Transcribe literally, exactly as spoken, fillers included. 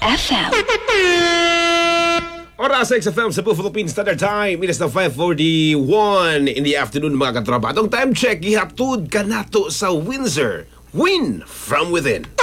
F M. Oras sa X F M sa Philippine Standard Time. It is na five forty-one in the afternoon, mga katropa. Atong time check, ihatod ka nato sa Windsor. Win from within.